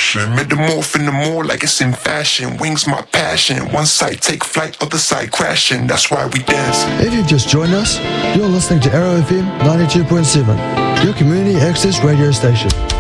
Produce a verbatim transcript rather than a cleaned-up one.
passion. Metamorph in the more like it's in fashion. Wings my passion. One side take flight, other side crashing. That's why we dance. If you've just joined us, you're listening to Arrow F M ninety-two point seven, your community access radio station.